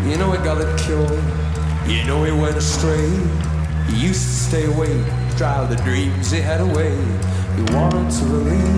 You know he got it cured. You know he went astray. He used to stay awake, drive the dreams he had away. He wanted to release